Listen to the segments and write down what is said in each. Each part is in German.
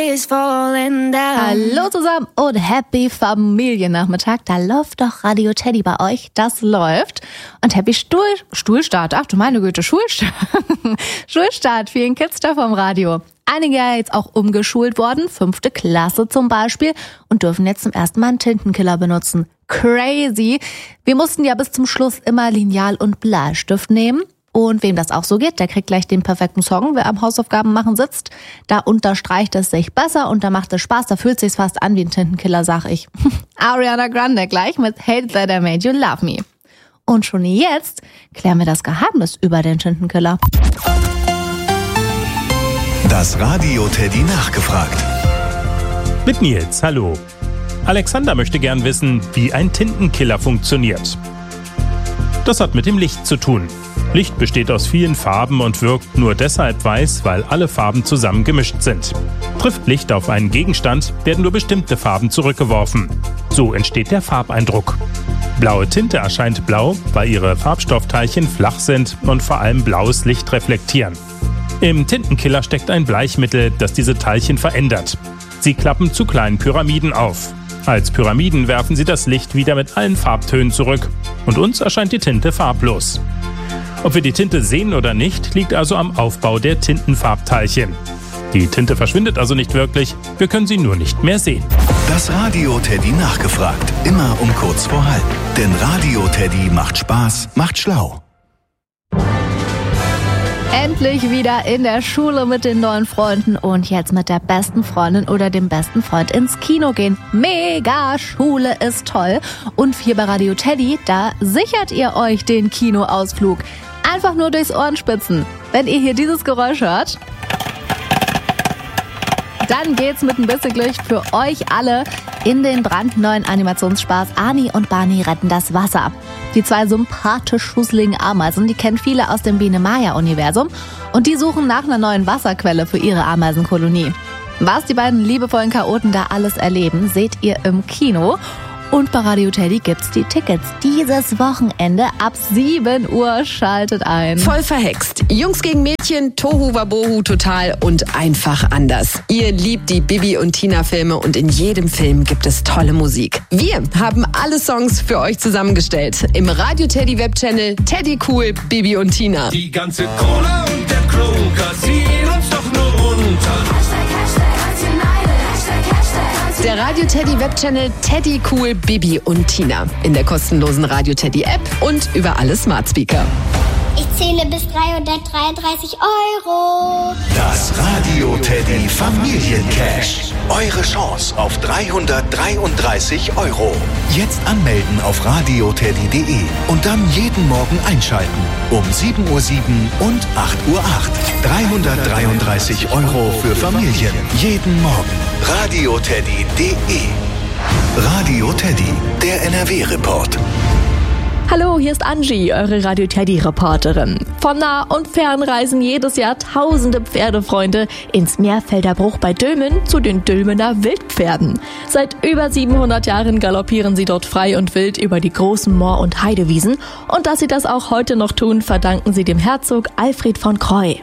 sky is falling down. Hallo zusammen und Happy Familiennachmittag. Da läuft doch Radio Teddy bei euch. Das läuft. Und Happy Stuhlstart. Ach du meine Güte, Schulstart. Schulstart. Vielen Kids da vom Radio. Einige ja jetzt auch umgeschult worden. 5. Klasse zum Beispiel. Und dürfen jetzt zum ersten Mal einen Tintenkiller benutzen. Crazy. Wir mussten ja bis zum Schluss immer Lineal und Bleistift nehmen. Und wem das auch so geht, der kriegt gleich den perfekten Song, wer am Hausaufgaben machen sitzt. Da unterstreicht es sich besser und da macht es Spaß, da fühlt sich's fast an wie ein Tintenkiller, sag ich. Ariana Grande gleich mit Hate That I Made You Love Me. Und schon jetzt klären wir das Geheimnis über den Tintenkiller. Das Radio Teddy nachgefragt. Mit Nils, hallo. Alexander möchte gern wissen, wie ein Tintenkiller funktioniert. Das hat mit dem Licht zu tun. Licht besteht aus vielen Farben und wirkt nur deshalb weiß, weil alle Farben zusammen gemischt sind. Trifft Licht auf einen Gegenstand, werden nur bestimmte Farben zurückgeworfen. So entsteht der Farbeindruck. Blaue Tinte erscheint blau, weil ihre Farbstoffteilchen flach sind und vor allem blaues Licht reflektieren. Im Tintenkiller steckt ein Bleichmittel, das diese Teilchen verändert. Sie klappen zu kleinen Pyramiden auf. Als Pyramiden werfen sie das Licht wieder mit allen Farbtönen zurück und uns erscheint die Tinte farblos. Ob wir die Tinte sehen oder nicht, liegt also am Aufbau der Tintenfarbteilchen. Die Tinte verschwindet also nicht wirklich, wir können sie nur nicht mehr sehen. Das Radio Teddy nachgefragt. Immer um kurz vor halb. Denn Radio Teddy macht Spaß, macht schlau. Endlich wieder in der Schule mit den neuen Freunden und jetzt mit der besten Freundin oder dem besten Freund ins Kino gehen. Mega, Schule ist toll. Und hier bei Radio Teddy, da sichert ihr euch den Kinoausflug. Einfach nur durchs Ohrenspitzen. Wenn ihr hier dieses Geräusch hört, dann geht's mit ein bisschen Glück für euch alle in den brandneuen Animationsspaß Ani und Barney retten das Wasser. Die zwei sympathisch schusseligen Ameisen, die kennen viele aus dem Biene-Maya-Universum und die suchen nach einer neuen Wasserquelle für ihre Ameisenkolonie. Was die beiden liebevollen Chaoten da alles erleben, seht ihr im Kino. Und bei Radio Teddy gibt's die Tickets dieses Wochenende ab 7 Uhr. Schaltet ein. Voll verhext. Jungs gegen Mädchen, Tohu Wabohu total und einfach anders. Ihr liebt die Bibi und Tina Filme und in jedem Film gibt es tolle Musik. Wir haben alle Songs für euch zusammengestellt. Im Radio Teddy Webchannel Teddy Cool, Bibi und Tina. Die ganze Cola und der Kroger ziehen uns doch nur runter. Der Radio Teddy Webchannel Teddy Cool, Bibi und Tina. In der kostenlosen Radio Teddy App und über alle Smart Speaker. Ich zähle bis 333 €. Das Radio Teddy Familiencash. Eure Chance auf 333 €. Jetzt anmelden auf radioteddy.de und dann jeden Morgen einschalten. Um 7:07 Uhr und 8:08 Uhr. 333 € für Familien. Jeden Morgen. radioteddy.de. Radio Teddy, der NRW-Report. Hallo, hier ist Angie, eure Radio Teddy-Reporterin. Von Nah- und Fernreisen jedes Jahr tausende Pferdefreunde ins Meerfelderbruch bei Dülmen zu den Dülmener Wildpferden. Seit über 700 Jahren galoppieren sie dort frei und wild über die großen Moor- und Heidewiesen. Und dass sie das auch heute noch tun, verdanken sie dem Herzog Alfred von Croy.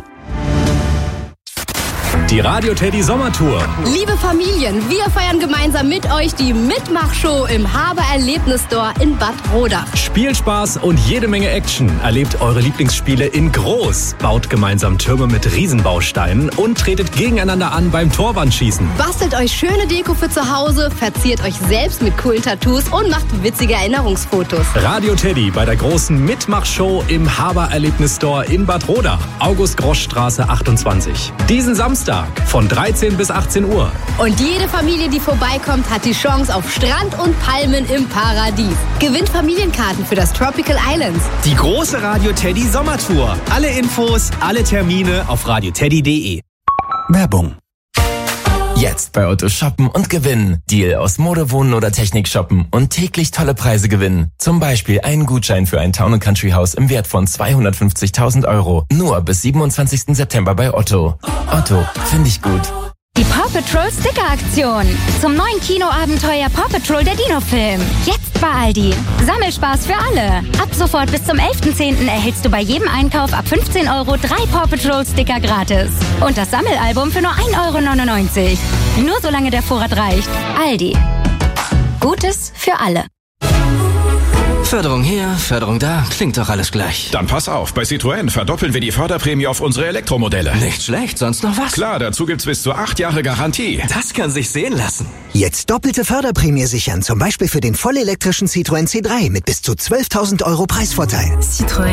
Die Radio Teddy Sommertour. Liebe Familien, wir feiern gemeinsam mit euch die Mitmachshow im Haber Erlebnisstore in Bad Rodach. Spielspaß und jede Menge Action. Erlebt eure Lieblingsspiele in groß. Baut gemeinsam Türme mit Riesenbausteinen und tretet gegeneinander an beim Torwandschießen. Bastelt euch schöne Deko für zu Hause, verziert euch selbst mit coolen Tattoos und macht witzige Erinnerungsfotos. Radio Teddy bei der großen Mitmachshow im Haber Erlebnisstore in Bad Rodach. August-Grosch-Straße 28. Diesen Samstag von 13 bis 18 Uhr. Und jede Familie, die vorbeikommt, hat die Chance auf Strand und Palmen im Paradies. Gewinnt Familienkarten für das Tropical Islands. Die große Radio Teddy Sommertour. Alle Infos, alle Termine auf radioteddy.de. Werbung. Jetzt bei Otto shoppen und gewinnen. Deal aus Mode, Wohnen oder Technik shoppen und täglich tolle Preise gewinnen. Zum Beispiel einen Gutschein für ein Town & Country Haus im Wert von 250.000 €. Nur bis 27. September bei Otto. Otto, finde ich gut. Die Paw Patrol Sticker-Aktion. Zum neuen Kinoabenteuer Paw Patrol der Dino-Film. Jetzt bei Aldi. Sammelspaß für alle. Ab sofort bis zum 11.10. erhältst du bei jedem Einkauf ab 15 € 3 Paw Patrol Sticker gratis. Und das Sammelalbum für nur 1,99 €. Nur solange der Vorrat reicht. Aldi. Gutes für alle. Förderung hier, Förderung da, klingt doch alles gleich. Dann pass auf, bei Citroën verdoppeln wir die Förderprämie auf unsere Elektromodelle. Nicht schlecht, sonst noch was? Klar, dazu gibt's bis zu 8 Jahre Garantie. Das kann sich sehen lassen. Jetzt doppelte Förderprämie sichern, zum Beispiel für den vollelektrischen Citroën C3 mit bis zu 12.000 € Preisvorteil. Citroën.